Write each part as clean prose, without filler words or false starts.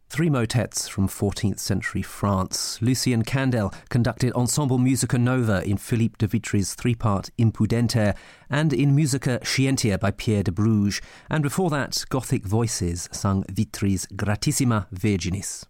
Three motets from 14th century France. Lucien Candel conducted Ensemble Musica Nova in Philippe de Vitry's three-part Impudenter and in Musica Scientia by Pierre de Bruges. And before that, Gothic Voices sung Vitry's Gratissima Virginis.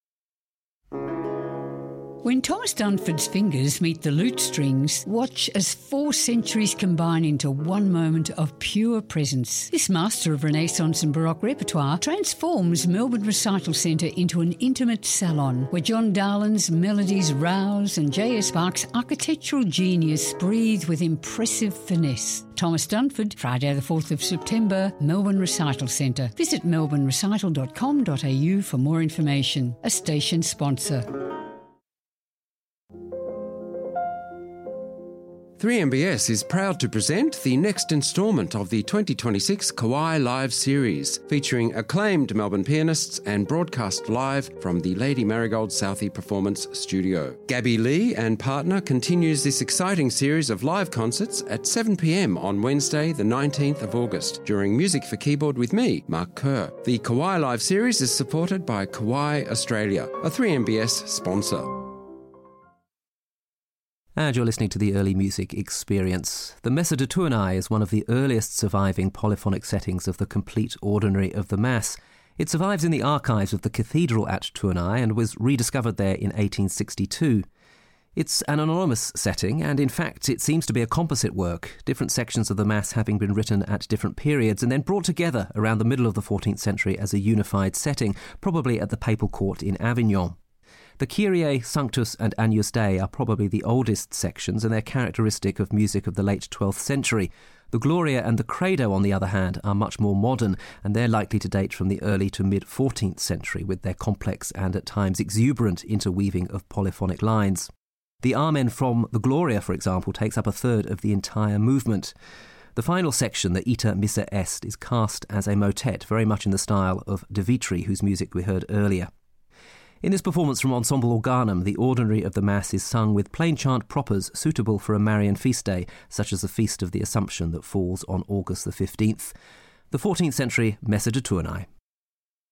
When Thomas Dunford's fingers meet the lute strings, watch as 4 centuries combine into one moment of pure presence. This master of Renaissance and Baroque repertoire transforms Melbourne Recital Centre into an intimate salon where John Darlin's melodies rouse and J.S. Bach's architectural genius breathe with impressive finesse. Thomas Dunford, Friday the 4th of September, Melbourne Recital Centre. Visit melbournerecital.com.au for more information. A station sponsor. 3MBS is proud to present the next instalment of the 2026 Kauai Live series, featuring acclaimed Melbourne pianists and broadcast live from the Lady Marigold Southey Performance Studio. Gabby Lee and partner continues this exciting series of live concerts at 7 p.m. on Wednesday, the 19th of August, during Music for Keyboard with me, Mark Kerr. The Kauai Live series is supported by Kauai Australia, a 3MBS sponsor. And you're listening to the Early Music Experience. The Messa de Tournai is one of the earliest surviving polyphonic settings of the complete ordinary of the Mass. It survives in the archives of the cathedral at Tournai and was rediscovered there in 1862. It's an anonymous setting, and in fact it seems to be a composite work, different sections of the Mass having been written at different periods and then brought together around the middle of the 14th century as a unified setting, probably at the Papal Court in Avignon. The Kyrie, Sanctus and Agnus Dei are probably the oldest sections, and they're characteristic of music of the late 12th century. The Gloria and the Credo, on the other hand, are much more modern, and they're likely to date from the early to mid-14th century, with their complex and at times exuberant interweaving of polyphonic lines. The Amen from the Gloria, for example, takes up a third of the entire movement. The final section, the Ita Missa Est, is cast as a motet, very much in the style of de Vitry, whose music we heard earlier. In this performance from Ensemble Organum, the ordinary of the Mass is sung with plain chant propers suitable for a Marian feast day, such as the Feast of the Assumption that falls on August the 15th. The 14th century Messa de Tournai.